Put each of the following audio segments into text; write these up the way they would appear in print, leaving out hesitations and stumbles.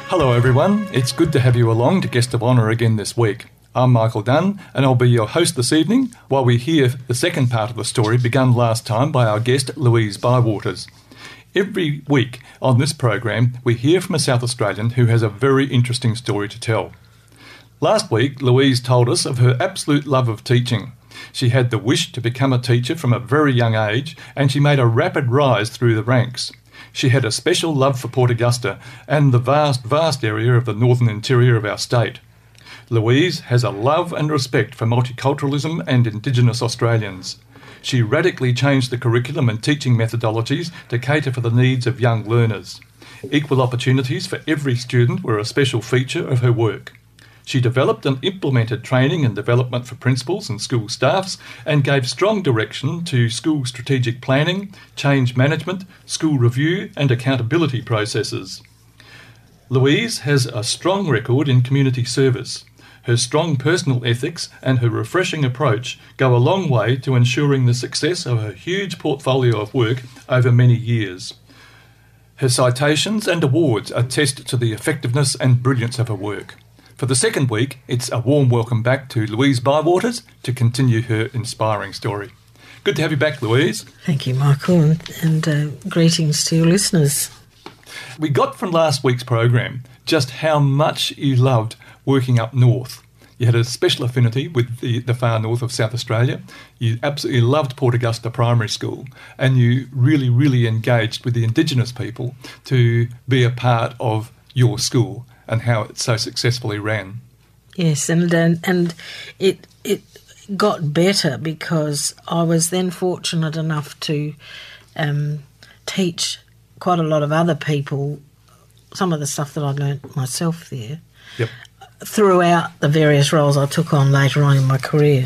Hello everyone, it's good to have you along to Guest of Honour again this week. I'm Michael Dunn and I'll be your host this evening while we hear the second part of the story begun last time by our guest Louise Bywaters. Every week on this program we hear from a South Australian who has a very interesting story to tell. Last week Louise told us of her absolute love of teaching. She had the wish to become a teacher from a very young age and she made a rapid rise through the ranks. She had a special love for Port Augusta and the vast area of the northern interior of our state. Louise has a love and respect for multiculturalism and Indigenous Australians. She radically changed the curriculum and teaching methodologies to cater for the needs of young learners. Equal opportunities for every student were a special feature of her work. She developed and implemented training and development for principals and school staffs and gave strong direction to school strategic planning, change management, school review and accountability processes. Louise has a strong record in community service. Her strong personal ethics and her refreshing approach go a long way to ensuring the success of her huge portfolio of work over many years. Her citations and awards attest to the effectiveness and brilliance of her work. For the second week, it's a warm welcome back to Louise Bywaters to continue her inspiring story. Good to have you back, Louise. Thank you, Michael, and greetings to your listeners. We got from last week's program just how much you loved working up north. You had a special affinity with the far north of South Australia. You absolutely loved Port Augusta Primary School and you really, really engaged with the Indigenous people to be a part of your school and how it so successfully ran. Yes, and it got better because I was then fortunate enough to teach quite a lot of other people some of the stuff that I learnt myself there. Yep. Throughout the various roles I took on later on in my career.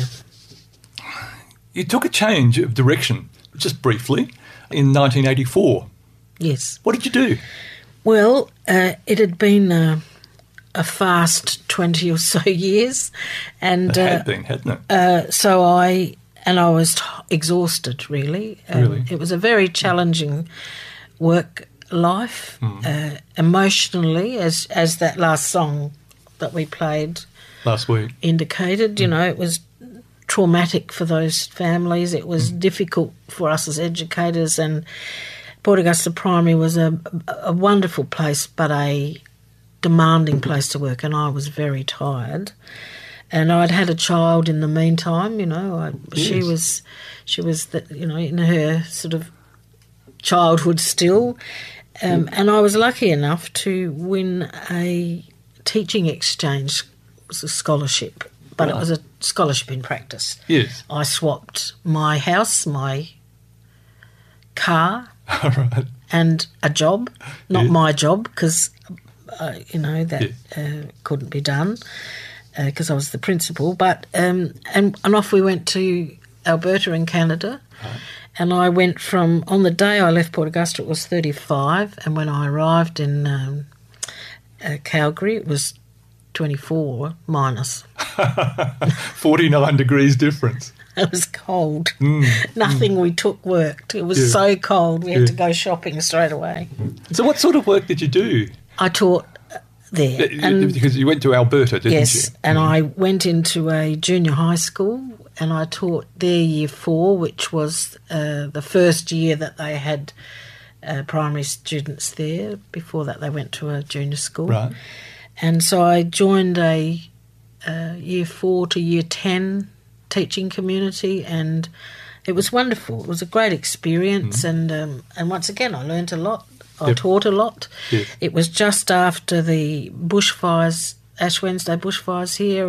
You took a change of direction, just briefly, in 1984. Yes. What did you do? Well, it had been a fast 20 or so years. And it had been, hadn't it? So I was exhausted, really. Really? It was a very challenging work life, emotionally, as that last song that we played last week indicated. You know, it was traumatic for those families. It was difficult for us as educators, and Port Augusta Primary was a wonderful place, but a demanding place to work, and I was very tired. And I'd had a child in the meantime. You know, Yes. she was in her sort of childhood still, and I was lucky enough to win a teaching exchange. It was a scholarship, but It was a scholarship in practice. Yes. I swapped my house, my car, All right. and a job. Not Yeah. my job, because couldn't be done because I was the principal. But and off we went to Alberta in Canada. Right. And I went from, on the day I left Port Augusta, it was 35, and when I arrived in Calgary, it was 24 minus. 49 degrees difference. It was cold. Nothing we took worked. It was so cold we had to go shopping straight away. So what sort of work did you do? I taught there. Because you went to Alberta, didn't you? Yes, and I went into a junior high school and I taught their Year 4, which was the first year that they had primary students there. Before that they went to a junior school. Right. And so I joined a Year 4 to Year 10 teaching community, and it was wonderful. It was a great experience, and once again I learnt a lot. I taught a lot. Yes. It was just after the bushfires, Ash Wednesday bushfires here,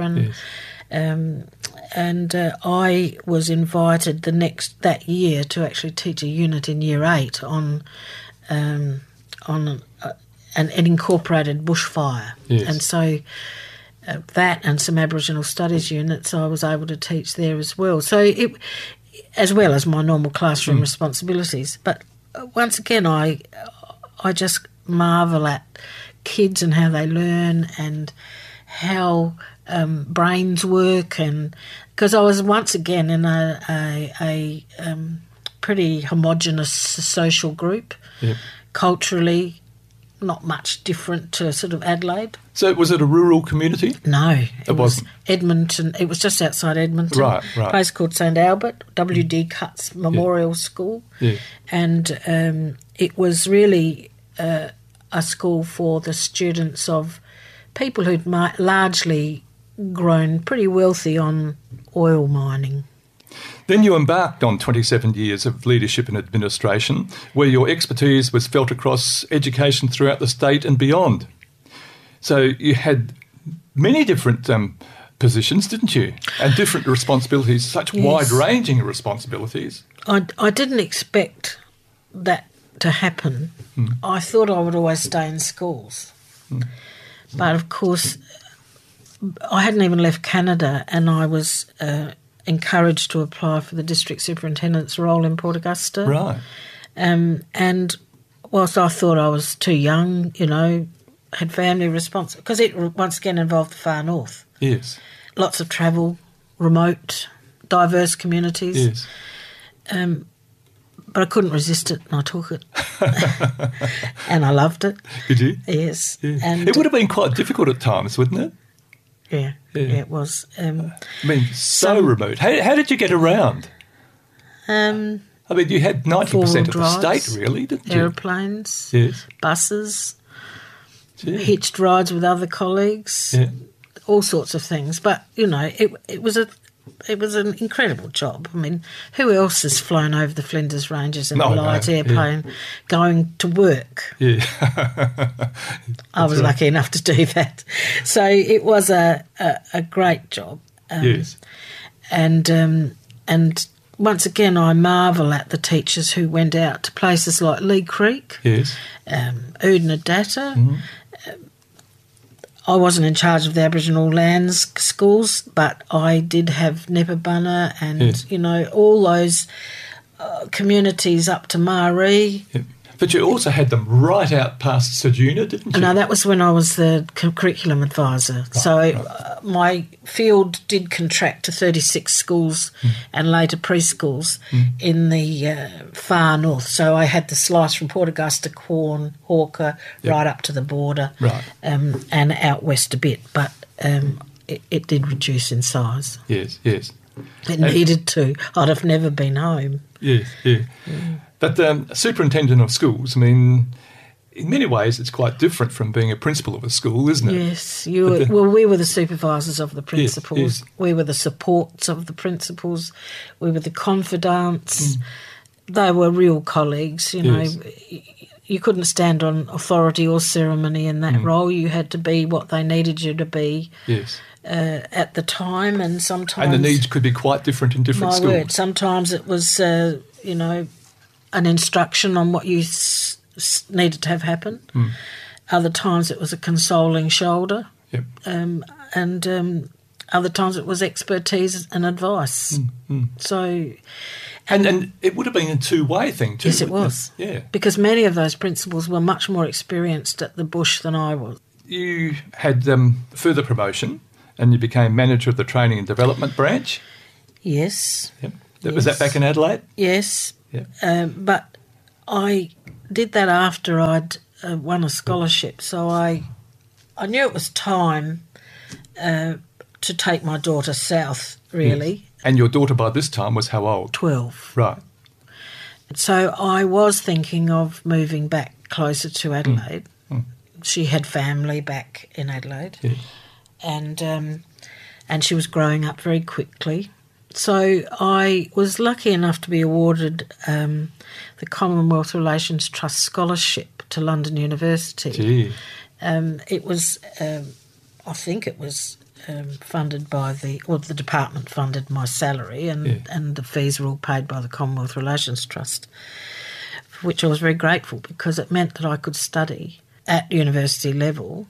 and I was invited that year to actually teach a unit in Year 8 on an incorporated bushfire. Yes. And so that and some Aboriginal Studies units I was able to teach there as well. So it, as well as my normal classroom responsibilities. But once again, I just marvel at kids and how they learn and how brains work, and because I was once again in a pretty homogenous social group, culturally, not much different to sort of Adelaide. So was it a rural community? No, it wasn't. Edmonton. It was just outside Edmonton. Right. A place called St Albert, W.D. Cutts Memorial School. Yeah. And it was really a school for the students of people who'd largely grown pretty wealthy on oil mining. Then you embarked on 27 years of leadership and administration, where your expertise was felt across education throughout the state and beyond. So you had many different positions, didn't you? And different responsibilities, such wide-ranging responsibilities. I didn't expect that to happen. I thought I would always stay in schools. But, of course, I hadn't even left Canada, and I was encouraged to apply for the district superintendent's role in Port Augusta. Right. And whilst I thought I was too young, had family responsibility, because it once again involved the far north. Yes. Lots of travel, remote, diverse communities. Yes. But I couldn't resist it, and I took it. And I loved it. Did you? Yes. Yeah. And it would have been quite difficult at times, wouldn't it? Yeah, it was. So remote. How did you get around? You had 90% of the state, really, didn't you? Aeroplanes, yes, buses, hitched rides with other colleagues, all sorts of things. But, it was an incredible job. Who else has flown over the Flinders Ranges in a light airplane going to work? Yeah. I was lucky enough to do that. So it was a great job. Yes. And once again, I marvel at the teachers who went out to places like Lee Creek, yes, Oodnadatta. Mm-hmm. I wasn't in charge of the Aboriginal lands schools, but I did have Neperbunna and, all those communities up to Maree. Yep. But you also had them right out past Ceduna, didn't you? No, that was when I was the curriculum advisor. Right, my field did contract to 36 schools and later preschools in the far north. So I had the slice from Port Augusta, Quorn, Hawker, right up to the border, and out west a bit. But it did reduce in size. Yes, yes. It needed to. I'd have never been home. Yes, yeah. But superintendent of schools, in many ways it's quite different from being a principal of a school, isn't it? Yes. We were the supervisors of the principals. Yes. We were the supports of the principals. We were the confidants. They were real colleagues, Yes. You couldn't stand on authority or ceremony in that role. You had to be what they needed you to be. Yes. At the time, and sometimes... And the needs could be quite different in different schools. My word, sometimes it was, an instruction on what you needed to have happen. Other times it was a consoling shoulder. Yep. And other times it was expertise and advice. So... And it would have been a two-way thing too. Yes, it was. Yeah. Because many of those principals were much more experienced at the bush than I was. You had further promotion and you became manager of the training and development branch. Yes. Yep. Was that back in Adelaide? Yes. Yep. But I did that after I'd won a scholarship, so I knew it was time to take my daughter south, really. Yes. And your daughter by this time was how old? 12. Right. So I was thinking of moving back closer to Adelaide. She had family back in Adelaide. Yeah. And she was growing up very quickly. So I was lucky enough to be awarded the Commonwealth Relations Trust Scholarship to London University. Gee. It was, I think it was funded by the department funded my salary and the fees were all paid by the Commonwealth Relations Trust, for which I was very grateful because it meant that I could study at university level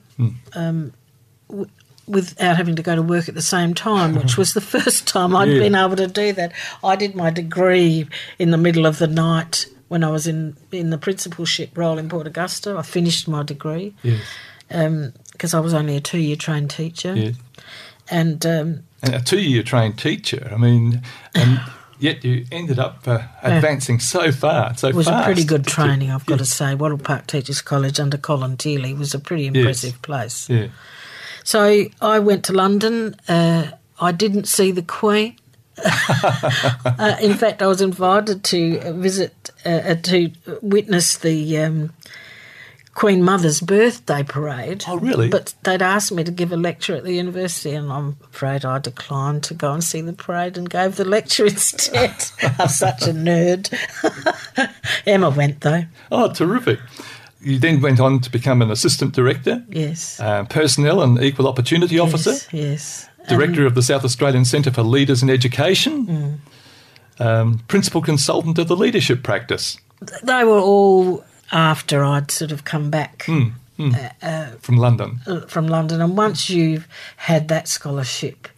without having to go to work at the same time, which was the first time I'd been able to do that. I did my degree in the middle of the night when I was in the principalship role in Port Augusta. I finished my degree because I was only a 2-year trained teacher. Yes. And a 2-year trained teacher, and yet you ended up advancing so far, so fast. It was a pretty good training, I've got to say. Wattle Park Teachers College under Colin Teeley was a pretty impressive place. Yeah. So I went to London. I didn't see the Queen. In fact, I was invited to visit, to witness the Queen Mother's birthday parade. Oh, really? But they'd asked me to give a lecture at the university, and I'm afraid I declined to go and see the parade and gave the lecture instead. I'm such a nerd. Emma went, though. Oh, terrific. You then went on to become an assistant director. Yes. Personnel and Equal Opportunity Officer. Yes. Director of the South Australian Centre for Leaders in Education. Principal consultant of the leadership practice. They were all after I'd sort of come back from London. And once you've had that scholarship,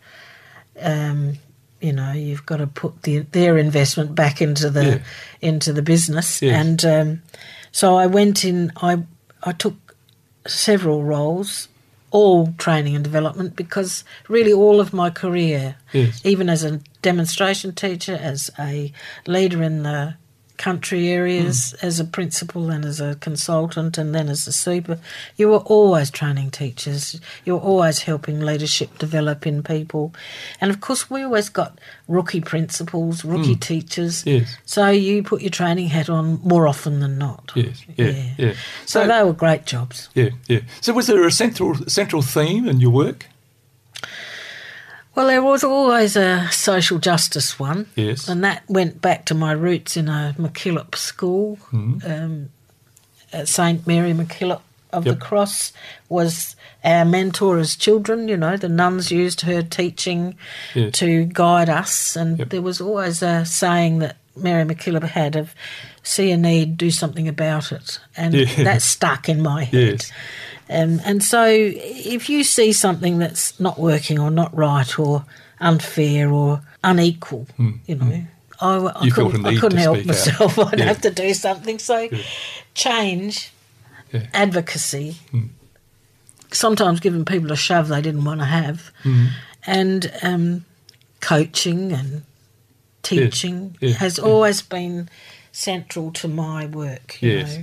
you've got to put their investment back into the business. Yes. And so I went in. I took several roles, all training and development, because really all of my career, even as a demonstration teacher, as a leader in the country areas, as a principal and as a consultant, and then as a super, you were always training teachers. You were always helping leadership develop in people. And of course we always got rookie principals, rookie teachers. Yes. So you put your training hat on more often than not. Yes, yeah. So they were great jobs. Yeah. So was there a central theme in your work? Well, there was always a social justice one. Yes. And that went back to my roots in a MacKillop school. At St Mary MacKillop of the Cross was our mentor as children. The nuns used her teaching to guide us. And there was always a saying that Mary MacKillop had of, see a need, do something about it. And that stuck in my head. Yes. And so if you see something that's not working or not right or unfair or unequal, I couldn't help myself. I'd have to do something. So change, advocacy, sometimes giving people a shove they didn't want to have, and coaching and teaching has always been central to my work. Yes.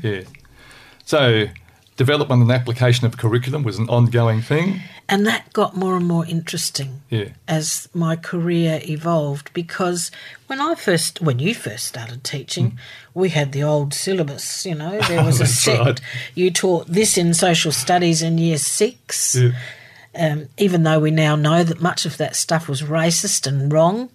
So development and application of curriculum was an ongoing thing. And that got more and more interesting as my career evolved, because when you first started teaching, we had the old syllabus, there was a set. Right. You taught this in social studies in year 6, even though we now know that much of that stuff was racist and wrong.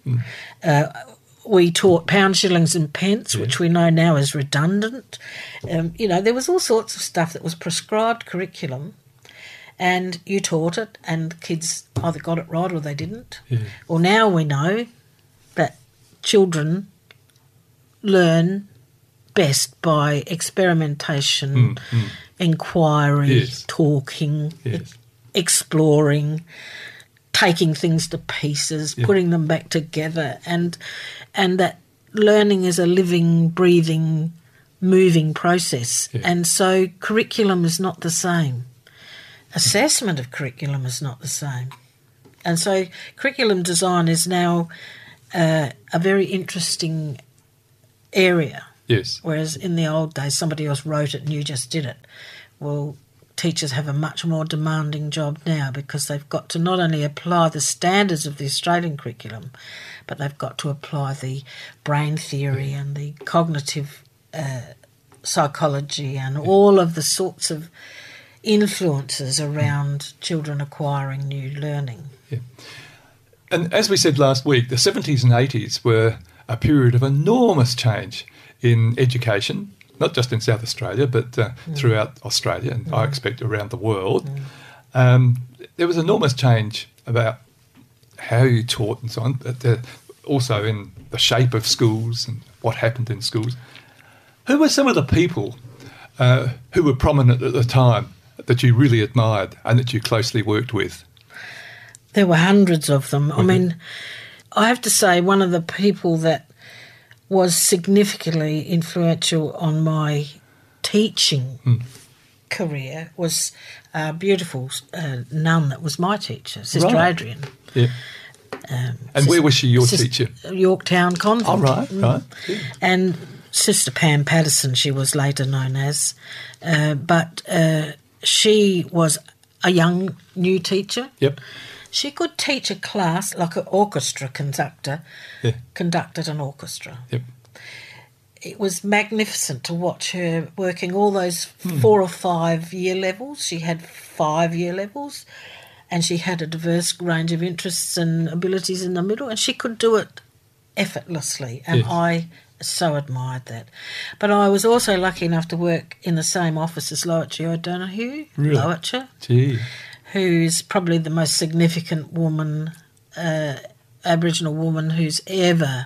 We taught pounds, shillings and pence, which we know now is redundant. There was all sorts of stuff that was prescribed curriculum, and you taught it, and kids either got it right or they didn't. Well, now we know that children learn best by experimentation, inquiry, talking, exploring, taking things to pieces, putting them back together, and that learning is a living, breathing, moving process. And so curriculum is not the same. Assessment of curriculum is not the same. And so curriculum design is now a very interesting area. Yes. Whereas in the old days somebody else wrote it and you just did it. Well, teachers have a much more demanding job now, because they've got to not only apply the standards of the Australian curriculum, but they've got to apply the brain theory and the cognitive psychology and all of the sorts of influences around children acquiring new learning. And as we said last week, the 70s and 80s were a period of enormous change in education, not just in South Australia, but throughout Australia, and I expect around the world. There was enormous change about how you taught and so on, but also in the shape of schools and what happened in schools. Who were some of the people who were prominent at the time that you really admired and that you closely worked with? There were hundreds of them. I mean, I have to say one of the people that was significantly influential on my teaching career was a beautiful nun that was my teacher, Sister Adrian. And where was she your teacher? Yorktown Convent. Oh, right, right. And Sister Pam Patterson, she was later known as. But she was a young, new teacher. Yep. She could teach a class like an orchestra conductor, Yeah. conducted an orchestra. Yep. It was magnificent to watch her working all those 4 or 5 year levels. She had 5 year levels, and she had a diverse range of interests and abilities in the middle, and she could do it effortlessly, and Yes. I so admired that. But I was also lucky enough to work in the same office as Loatcha O'Donoghue, Really? Loatcha, Gee. who's probably the most significant woman, Aboriginal woman who's ever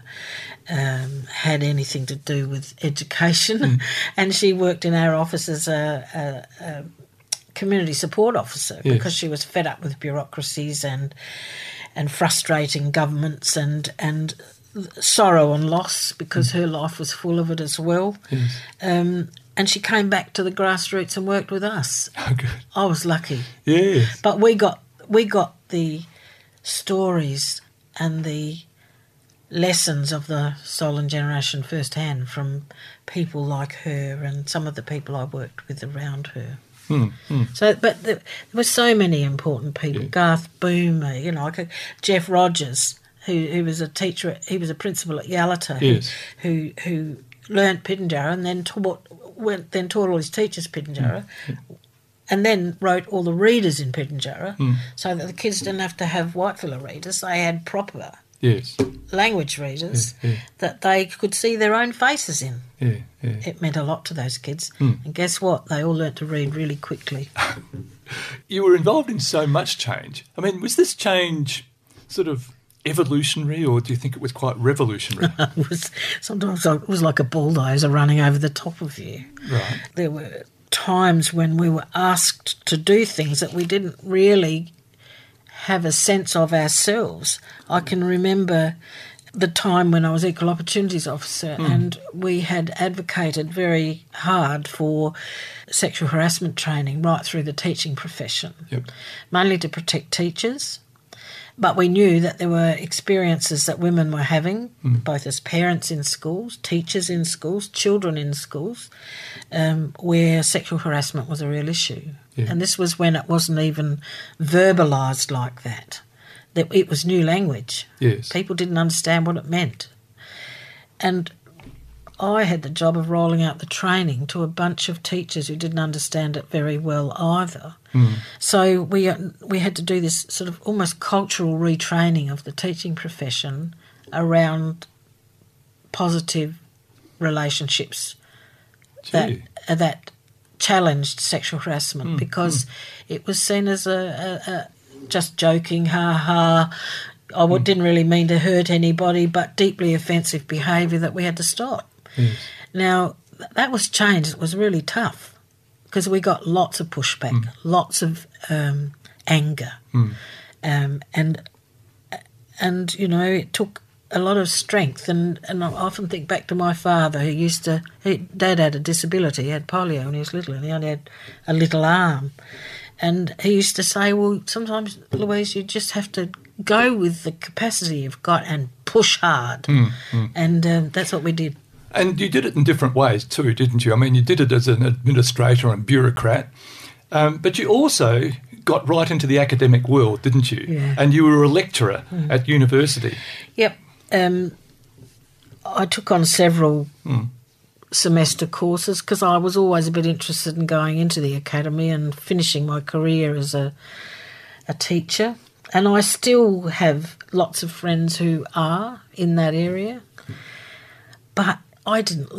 had anything to do with education. And she worked in our office as a community support officer because she was fed up with bureaucracies and frustrating governments and sorrow and loss because her life was full of it as well. Yes. And she came back to the grassroots and worked with us. Oh, good. I was lucky. Yes. But we got the stories and the lessons of the Solon generation firsthand from people like her and some of the people I worked with around her. So, but there were so many important people. Yeah. Garth Boomer, like Jeff Rogers, who was a teacher. He was a principal at Yalata, Yes. who learnt Pitjantjatjara and then taught all his teachers Pitjantjatjara. And then wrote all the readers in Pitjantjatjara so that the kids didn't have to have whitefiller readers. They had proper Yes. language readers Yeah. that they could see their own faces in. Yeah. Yeah. It meant a lot to those kids. And guess what? They all learnt to read really quickly. You were involved in so much change. I mean, was this change sort of evolutionary, or do you think it was quite revolutionary? Sometimes it was like a bulldozer running over the top of you. Right. There were times when we were asked to do things that we didn't really have a sense of ourselves. I can remember the time when I was Equal Opportunities Officer and we had advocated very hard for sexual harassment training right through the teaching profession, Yep. mainly to protect teachers. But we knew that there were experiences that women were having, both as parents in schools, teachers in schools, children in schools, where sexual harassment was a real issue. Yeah. And this was when it wasn't even verbalised like that. That it was new language. Yes. People didn't understand what it meant. And I had the job of rolling out the training to a bunch of teachers who didn't understand it very well either. So we had to do this sort of almost cultural retraining of the teaching profession around positive relationships that challenged sexual harassment because it was seen as a just joking, ha-ha, I didn't really mean to hurt anybody, but deeply offensive behaviour that we had to stop. Yes. Now, that was changed. It was really tough because we got lots of pushback, lots of anger. And it took a lot of strength. And I often think back to my father who Dad had a disability. He had polio when he was little and he only had a little arm. And he used to say, well, sometimes, Louise, you just have to go with the capacity you've got and push hard. And that's what we did. And you did it in different ways too, didn't you? I mean, you did it as an administrator and bureaucrat, but you also got right into the academic world, didn't you? Yeah. And you were a lecturer at university. Yep. I took on several semester courses because I was always a bit interested in going into the academy and finishing my career as a teacher. And I still have lots of friends who are in that area. But I didn't